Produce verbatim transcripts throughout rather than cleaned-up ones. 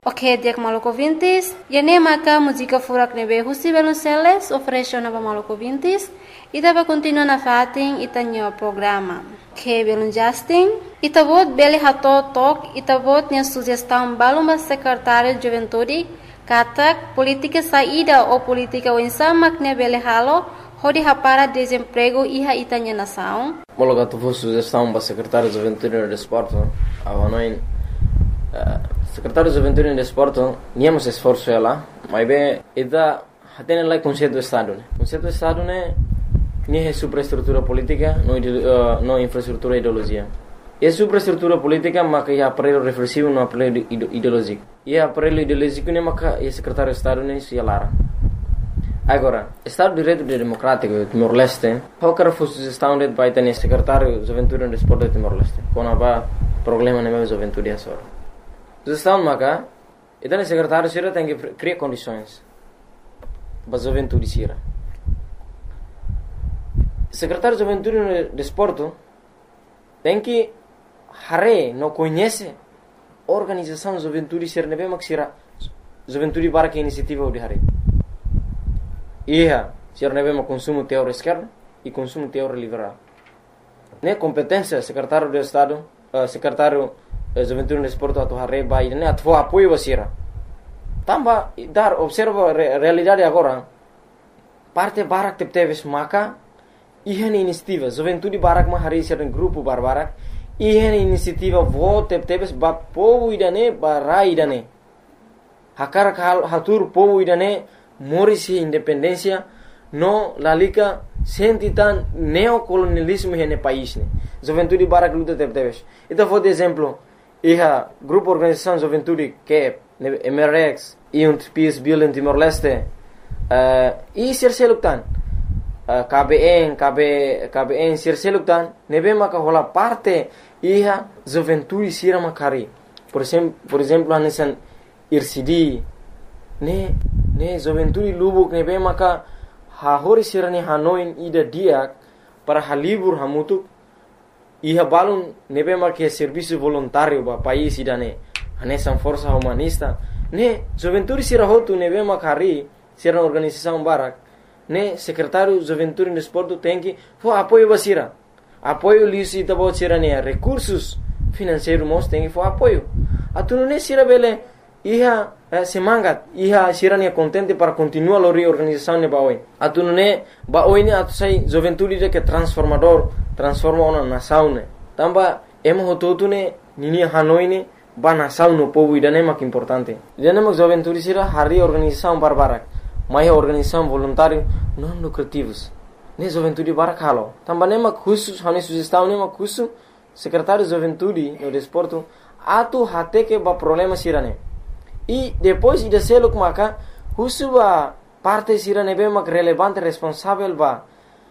Ok, dia que maluco vintis, e nem maca música furak nebe husi belunceles oferece nova maluco vintis, e dava continua na fatin e tanho programa. Que belun Justin, e tabot bele hato tok, e tabot nia sugestão balumba secretário de juventude, katak política saída ou política winsama que bele halo, hodi hapara desemprego iha itanya nação. Mologa tu fosse sugestão para secretário de juventude e desporto, avanoin secretário de juventude e desporto, niamos esforço ela, mas bem, ida hatene lá conceito do estado, né? Conceito do estado né, nem é superestrutura política, não uh, não infraestrutura ideologia. É superestrutura política, mas que é aparelho reflexivo, não aparelho ideológico. E aparelho ideológico né, mas que é secretário de estado né, se alara. Agora, Estado de Direito Democrático de Timor-Leste, qualquer fosse sugestão de vai ter secretário de juventude e desporto de Timor-Leste, quando há problema na minha juventude essa hora. Sugestão maca, então o secretário Sira tem que criar condições para a juventude Sira. Secretário de juventude e desporto tem que hare não conhece a organização de juventude Sira nebe mak Sira juventude para que iniciativa de hare. Ia, Sira nebe mak consumo teórico esquerdo e consumo teórico liberal. Ne competência secretário de Estado, uh, secretário juventude e desporto atu hare bai ne atu apoio Sira. Tamba dar observa a realidade agora. Parte barak tep teves maka ihan inisiativa juventude barak ma hari Sira grupo barbarak ihan inisiativa vo tep teves ba povo idane barai idane. Hakar kal hatur povo idane morisi independência no lalika sentitan neocolonialismo hene país ne. Juventude barak luta tep teves. Então vou de exemplo iha grupo organização juventude que M R X e um Peace Bill em Timor-Leste uh, e Sirseluktan uh, K B N K B K B N Sirseluktan nebe maka hola parte iha juventude sira makari por exemplo por exemplo anesan I R C D ne ne juventude lubuk nebe maka ha hori sira ne Hanoi ida dia para halibur hamutuk iha balun nebe maka serviço voluntário ba país idane anesan força humanista ne juventude sira hotu nebe makari sira organização barak ne secretário juventude e desporto tem que for apoio basira apoio lisi tabo sira ne recursos financeiros mos tem que for apoio atunu ne sira bele iha eh, semangat iha sira ne contente para continuar a reorganização ne baoi atunu ne baoi ne atu sai juventude de que transformador transforma uma nação ne tamba emo hototu ne nini Hanoi ne ba nação no povo idane mak importante idane mak juventude sira hari organização barbarak mai organização voluntário não lucrativos ne juventude barak halo tamba ne mak khusus hani sugestão ne mak khusus secretário de juventude no desporto atu hate que ba problema sira ne e depois ida seluk maka khusus ba parte sira ne be mak relevante responsável ba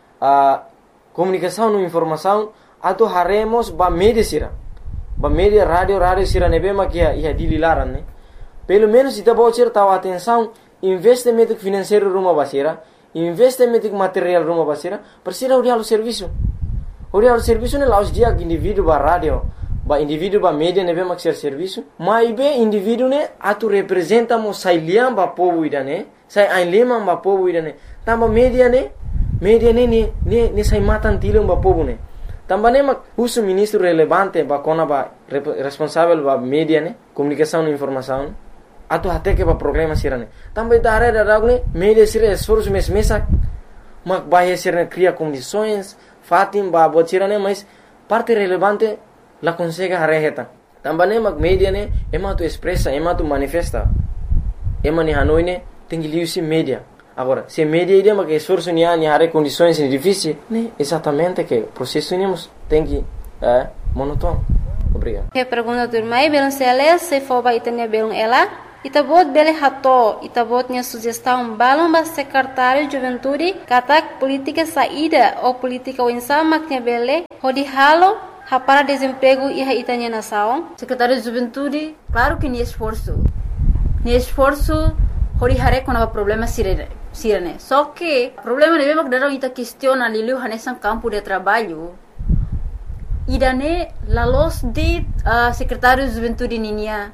a comunicação no informação atu haremos ba media sira ba media radio radio sira nebe makia ia dililaran ne pelo menos ita bocir tahu atenção investimento financeiro rumah basira investimento material rumah basira persira uri alu serviço uri alu serviço ne laus dia indivíduo ba radio ba indivíduo ba media nebe mak ser serviço mai be indivíduo ne atu representa mo sailiam ba povo idane sai ainlema ba povo idane tamba media ne media ne ne ne, ne sai matan tilum ba povo ne também mak uso ministro relevante ba kona ba responsável ba media ne comunicação e informação atu até que ba problema sirane também da área da ne media sira esforço mes mesa mak ba sira cria condições fatim ba botira ne mas parte relevante la consegue hareheta também mak media ne ema tu expressa ema tu manifesta ema ni Hanoi ne tem que liusi media. Agora, se media ideia que esforço ni ani hare condições difíceis, né? Exatamente que processo temos tem que é monótono. Obrigado. Que pergunta do mai belum seles se for ba itania belum ela, itabot bele hato, itabot nya sugestão balum ba secretário de juventude, katak política saída ou política winsama que bele, hodi halo ha para desemprego e ha itania nação. Secretário de juventude, claro que ni esforço. Ni esforço hori hare com problema sirene. Sirene. Só que o problema é que dalam ita questiona lilu hanesan campo de trabalho. Idane la los de uh, secretário de juventude ninia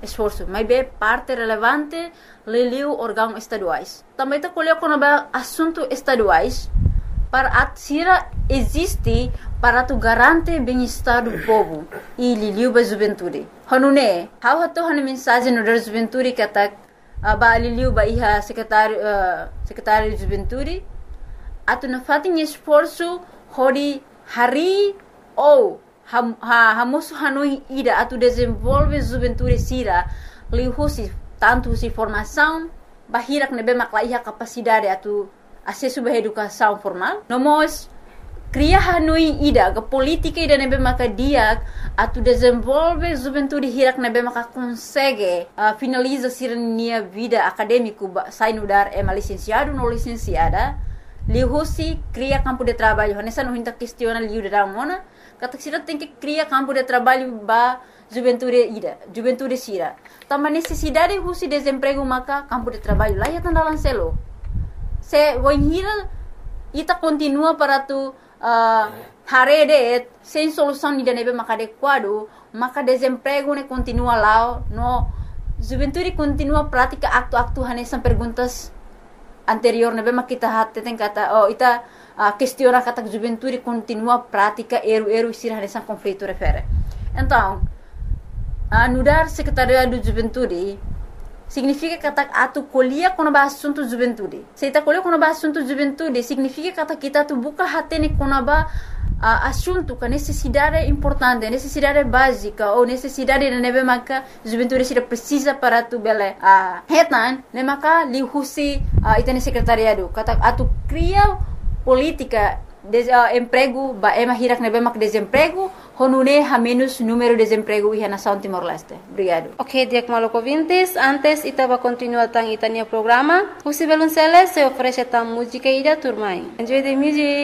esforço, mas é parte relevante leliu órgãos estaduais. Também está colhendo quando é assunto estaduais para a tira existe para tu garante bem-estar do povo e liliu ba juventude. Hanune, how hato han mensagem no da juventude que tá ba liliu ba iha secretário uh, secretário de juventude atu na fatin esforço hori hari ou ha ha hamosu hanui ida atu desenvolve juventude sira lihusi tanto si formação bahirak nebe makla iha capacidade atu acesso à educação formal. Nós cria hanui ida ke política ida nebe maka dia atu desenvolve juventude hirak nebe maka consegue uh, finaliza sirnia vida acadêmico sai no dar é licenciado no licenciada lihusi cria campo de trabalho nessa não hinta questiona liu da mona kata sira tem que cria campo de trabalho ba juventude ida juventude sira tama necessidade husi desemprego maka campo de trabalho lá ya tandalan selo se voinhira ita continua para tu uh, harede sem solução ida nebe maka adequado maka desemprego ne continua lá no juventude continua prática acto-acto hanesan perguntas anterior nebe maka kita hat tem kata oh ita uh, questiona kata juventude continua prática eru-eru sira hanesan conflito refere então uh, nudar secretariado de juventude significa kata atu colhia quando ba assunto juventude. Se ita colhia quando ba assunto juventude, significa kata kita tu buka hatene quando ba uh, assunto que necessidade importante, necessidade básica ou necessidade de nebe maka juventude sira precisa para tu bele a uh, hetan, ne maka li husi uh, ita ne secretariado. Kata atu cria política de uh, emprego ba ema hirak nebe mak desemprego honune ha menos número de desemprego e na São Timor-Leste. Obrigado. Ok, Diak Maloko Vintes, antes itaba continua tang itania programa. Husi Belunceles se oferece tam música ida turmai. Enjoy the music.